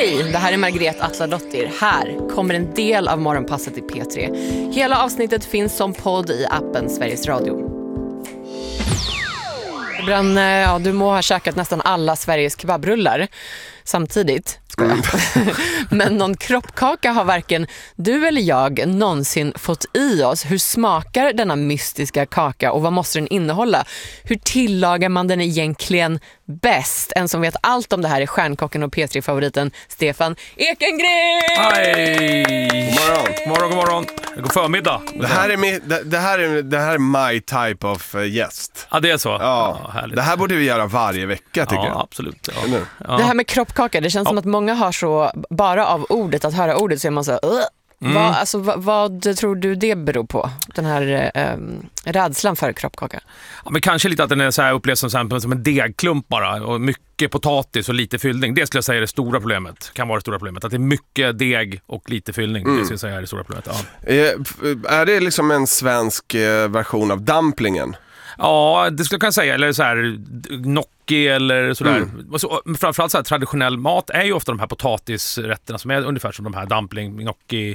Hej, det här är Margret Atladottir. Här kommer en del av Morgonpasset i P3. Hela avsnittet finns som podd i appen Sveriges Radio. Du må ha käkat nästan alla Sveriges kebabrullar samtidigt. Men någon kroppkaka har varken du eller jag någonsin fått i oss. Hur smakar denna mystiska kaka och vad måste den innehålla? Hur tillagar man den egentligen bäst? En som vet allt om det här är stjärnkocken och P3-favoriten Stefan Ekengren! Hej! God morgon. God förmiddag. Det här är my type of gäst. Ja, det är så. Ja, det här borde vi göra varje vecka tycker jag. Ja, absolut. Ja. Det här med kroppkaka, det känns som att många har så, bara av ordet, att höra ordet så är man så vad tror du det beror på? Den här rädslan för kroppkaka? Ja, men kanske lite att den är så här upplevs som en degklump bara och mycket potatis och lite fyllning. Det skulle jag säga är det stora problemet. Kan vara det stora problemet. Att det är mycket deg och lite fyllning. Det skulle jag säga är det stora problemet. Ja. Är det liksom en svensk version av dumplingen? Ja, det skulle jag kunna säga. Eller så här gnocchi eller sådär. Framförallt så här traditionell mat är ju ofta de här potatisrätterna som är ungefär som de här dumpling, gnocchi.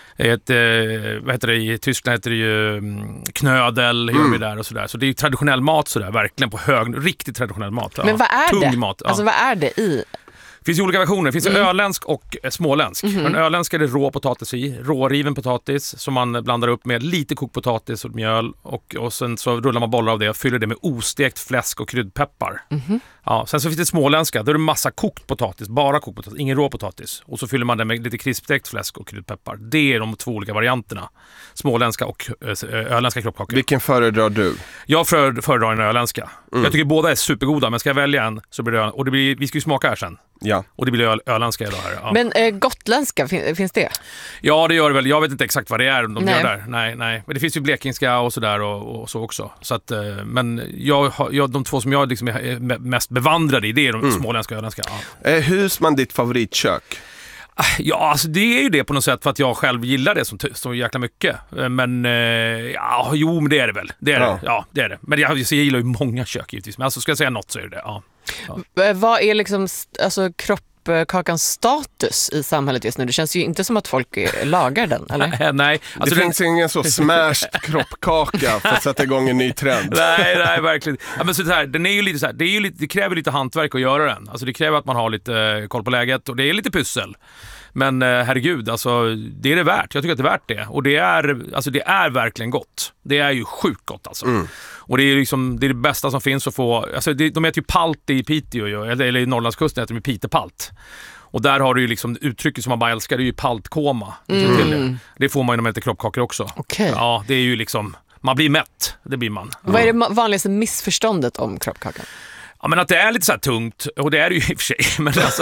Vad heter det, i Tyskland heter det ju knödel, gör vi där och sådär. Så det är ju traditionell mat sådär, verkligen på riktigt traditionell mat. Ja. Men vad är tung det? Mat, ja. Alltså vad är det i? Det finns ju olika versioner. Det finns öländsk och småländsk. En öländsk är det rå potatis i. Råriven potatis som man blandar upp med lite kokt potatis och mjöl. Och sen så rullar man bollar av det och fyller det med ostekt fläsk och kryddpeppar. Ja, sen så finns det småländska. Då är det massa kokt potatis. Bara kokt potatis. Ingen rå potatis. Och så fyller man det med lite krispstekt fläsk och kryddpeppar. Det är de två olika varianterna. Småländska och öländska kroppkakor. Vilken föredrar du? Jag föredrar en öländska. Jag tycker båda är supergoda. Men ska jag välja en så blir det öländska. Och vi ska ju smaka här sen. Ja. Och det blir öländska idag här. Ja. Men gotländska, finns det? Ja, det gör det väl. Jag vet inte exakt vad det är de Nej. gör där. Nej. Men det finns ju blekingska och sådär och så också. Så att, men de två som jag liksom är mest bevandrad i, det är de småländska och öländska. Ja. Är Husman ditt favoritkök? Ja, alltså det är ju det på något sätt för att jag själv gillar det så jäkla mycket. Men men det är det väl. Det är det. Ja, det är det. Men jag gillar ju många kök givetvis. Men alltså ska jag säga något så är det det. Ja. Vad är liksom kroppkakans status i samhället just nu? Det känns ju inte som att folk lagar den, eller? Nej. Alltså det finns ingen så smashed kroppkaka för att sätta igång en ny trend. Nej, verkligen. Ja, men så här, den är ju lite så här, det kräver lite hantverk att göra den. Alltså det kräver att man har lite koll på läget och det är lite pussel. Men herregud, alltså det är det värt. Jag tycker att det är värt det. Och det är verkligen gott. Det är ju sjukt gott alltså. Och det är liksom det bästa som finns att få. Alltså de äter ju palt i Piteå eller i Norrlandskusten äter de pitepalt. Och där har du ju liksom uttrycket som man bara älskar, det är ju paltkoma. Det får man ju när man äter kroppkakor också. Okay. Ja, det är ju liksom man blir mätt, det blir man. Vad är det vanligaste missförståndet om kroppkakan? Ja, men att det är lite så här tungt, och det är det ju i och för sig, men alltså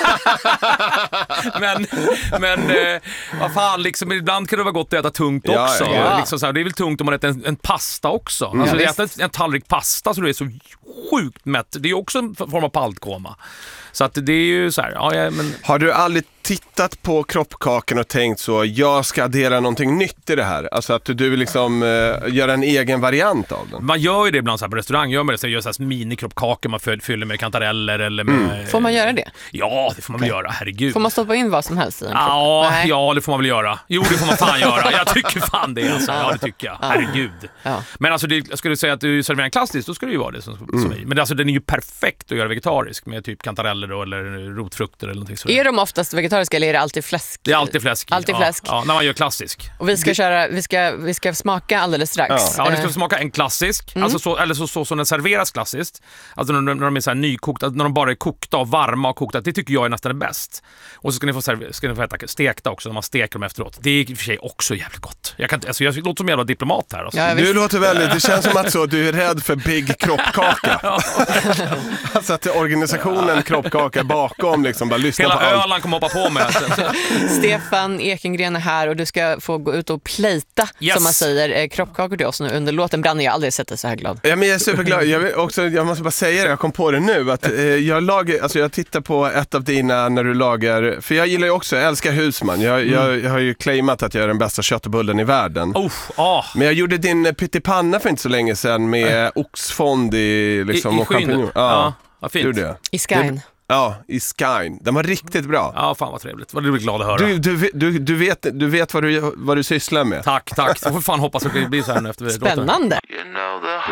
men vad fan, liksom ibland kan det vara gott att äta tungt också. Ja. Liksom så här, det är väl tungt om man äter en pasta också. Alltså det äter en tallrik pasta så du är så sjukt mätt. Det är också en form av paltkoma. Så att det är ju så här, men har du aldrig tittat på kroppkakan och tänkt så, jag ska addera någonting nytt i det här? Alltså att du liksom gör en egen variant av den? Man gör ju det ibland så här på restaurang, gör man det så gör så här minikroppkakor man fyller med kantareller eller med... Får man göra det? Ja, det får man väl göra, herregud. Får man stoppa in vad som helst i en Ja, det får man väl göra. Jo, det får man fan göra. Jag tycker fan det alltså. Ja, det tycker jag. Herregud. Ja. Men alltså, jag skulle säga att du serverar en klassisk, då ska det ju vara det som i. Men alltså, den är ju perfekt att göra vegetarisk med typ kantareller då, eller rotfrukter eller någonting sådär. Är de oftast vegetariska eller är det alltid fläsk? Det är alltid fläsk. Alltid fläsk. Ja, när man gör klassisk. Och vi ska smaka alldeles strax. Ja, det ska smaka en klassisk. Alltså så som den serveras klassiskt. Alltså när de är så här nykokta, när de bara är kokta och varma och kokta. Det tycker jag är nästan det bäst. Och så ska ni få äta stekta också när man steker dem efteråt. Det är i och för sig också jävligt gott. Jag låter som en jävla diplomat här. Alltså. Ja, du låter väldigt, det känns som att du är rädd för big kroppkaka. Alltså att organisationen kroppkaka bakom liksom bara lyssna hela på allt. Öland kommer hoppa på mig. Stefan Ekengren är här och du ska få gå ut och plejta, som man säger, kroppkakor till oss nu under låten. Brann, jag har aldrig sett dig så här glad. Ja, men jag är superglad. Jag måste bara säga det, jag kom på det nu att jag tittar på ett av dina när du lagar, för jag gillar ju också, jag älskar Husman. Jag har ju claimat att jag är den bästa köttbullen i världen. Men jag gjorde din pyttipanna för inte så länge sedan med oxfond i liksom, I och champignon. Ja, vad fint. Det. I Skyn. Ja, i Skyn. Den var riktigt bra. Ja, fan vad trevligt. Vad du blir glad att höra. Du vet vad du sysslar med. Tack. Så får fan hoppas att det blir så här nu efter vi Spännande.